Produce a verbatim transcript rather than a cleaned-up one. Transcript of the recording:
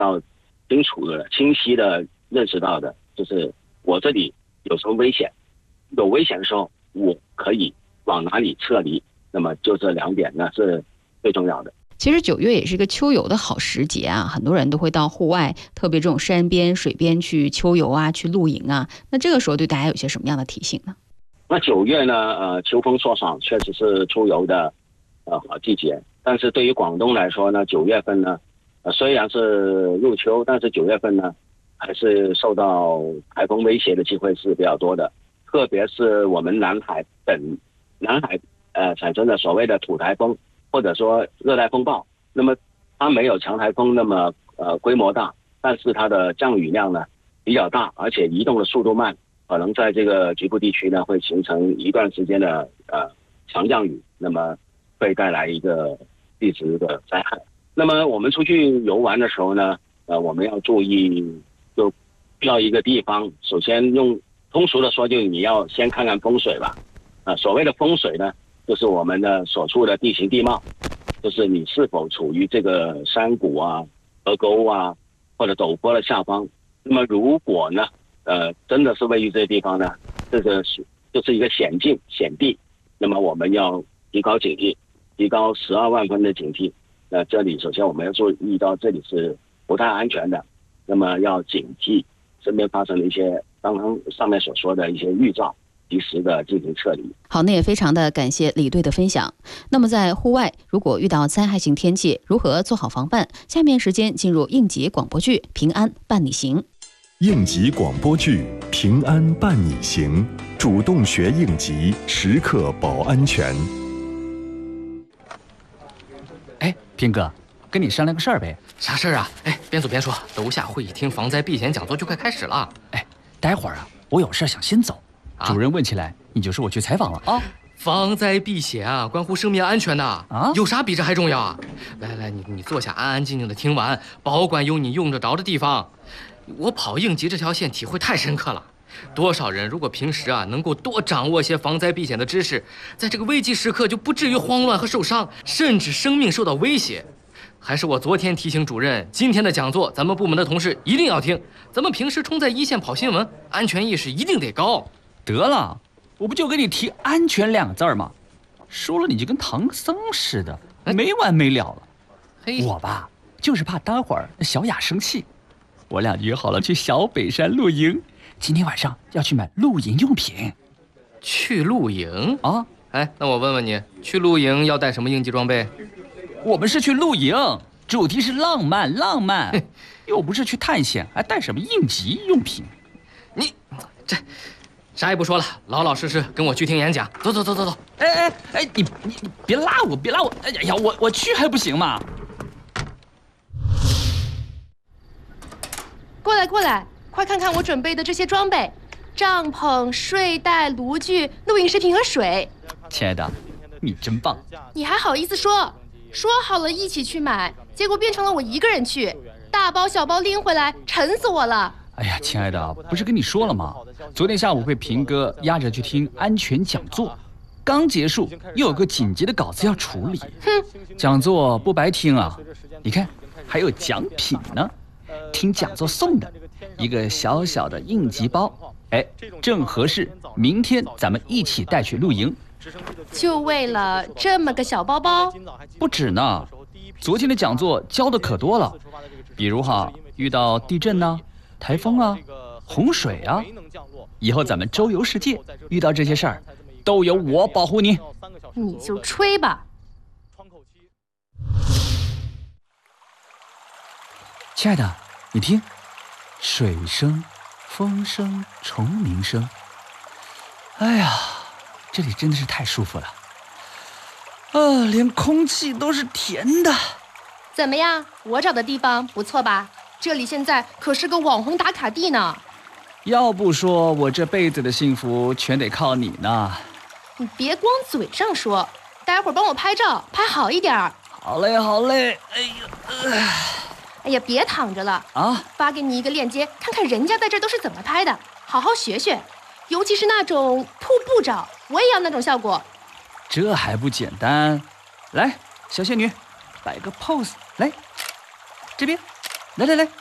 要清楚的、清晰的认识到的，就是我这里有什么危险，有危险的时候，我可以往哪里撤离。那么就这两点呢是最重要的。 其实九月也是个秋游的好时节啊，很多人都会到户外，特别这种山边、水边去秋游啊，去露营啊。那这个时候对大家有些什么样的提醒呢？ 那九月呢，呃，秋风爽爽，确实是出游的呃好季节。但是对于广东来说呢，九月份呢，呃，虽然是入秋，但是九月份呢，还是受到台风威胁的机会是比较多的。特别是我们南海等南海呃产生的所谓的土台风，或者说热带风暴，那么它没有强台风那么呃规模大，但是它的降雨量呢比较大，而且移动的速度慢，可能在这个局部地区呢会形成一段时间的呃强降雨，那么会带来一个地质的灾害。那么我们出去游玩的时候呢，呃我们要注意，就到一个地方，首先用通俗的说，就你要先看看风水吧。啊、呃，所谓的风水呢，就是我们的所处的地形地貌，就是你是否处于这个山谷啊、河沟啊或者陡坡的下方。那么如果呢，呃，真的是位于这些地方呢，这个是就是一个险境险地，那么我们要提高警惕，提高十二万分的警惕。那这里首先我们要注意到这里是不太安全的，那么要警惕身边发生的一些刚刚上面所说的一些预兆，及时的进行撤离。 好，那也非常的感谢李队的分享。那么在户外，如果遇到灾害性天气，如何做好防范？下面时间进入应急广播剧《平安伴你行》。 应急广播剧《平安伴你行》，主动学应急，时刻保安全。 哎，平哥，跟你商量个事儿呗。 啥事儿啊？哎，边走边说。楼下会议厅防灾避险讲座就快开始了。 哎，待会儿啊，我有事想先走。啊、主任问起来，你就说我去采访了啊。 防灾避险啊，关乎生命安全的啊，有啥比这还重要啊？来来，你你坐下，安安静静的听完，保管有你用得着的地方。我跑应急这条线体会太深刻了。多少人如果平时啊能够多掌握些防灾避险的知识，在这个危急时刻就不至于慌乱和受伤，甚至生命受到威胁。还是我昨天提醒主任，今天的讲座咱们部门的同事一定要听。咱们平时冲在一线跑新闻，安全意识一定得高。 得了，我不就跟你提安全两个字吗？说了你就跟唐僧似的，没完没了了。 嘿， 我吧就是怕待会儿小雅生气。我俩约好了去小北山露营，今天晚上要去买露营用品。 去露营啊？ 哎，那我问问你，去露营要带什么应急装备？ 我们是去露营，主题是浪漫浪漫，又不是去探险，还带什么应急用品？ 你这啥也不说了，老老实实跟我去听演讲。走走走走走。 哎哎哎，你你你别拉我，别拉我！哎呀，我我去还不行吗？ 过来过来，快看看我准备的这些装备：帐篷、睡袋、炉具、露营食品和水。 亲爱的，你真棒！ 你还好意思说？说好了一起去买，结果变成了我一个人去，大包小包拎回来，沉死我了。 哎呀，亲爱的，不是跟你说了吗？昨天下午被平哥压着去听安全讲座，刚结束又有个紧急的稿子要处理。 哼， 讲座不白听啊！你看，还有奖品呢。听讲座送的一个小小的应急包，哎，正合适，明天咱们一起带去露营。 就为了这么个小包包？ 不止呢，昨天的讲座教的可多了，比如哈，遇到地震呢、啊、台风啊、洪水啊，以后咱们周游世界，遇到这些事儿，都由我保护你。 你就吹吧。 亲爱的，你听，水声、风声、虫鸣声，哎呀，这里真的是太舒服了，啊，连空气都是甜的。 怎么样，我找的地方不错吧？这里现在可是个网红打卡地呢。 要不说我这辈子的幸福全得靠你呢。 你别光嘴上说，待会儿帮我拍照，拍好一点。 好嘞，好嘞。哎呀，呃哎呀，别躺着了啊！ 发给你一个链接，看看人家在这都是怎么拍的，好好学学。尤其是那种瀑布照，我也要那种效果。 这还不简单？来，小仙女，摆个 pose， 来，这边， 来来来，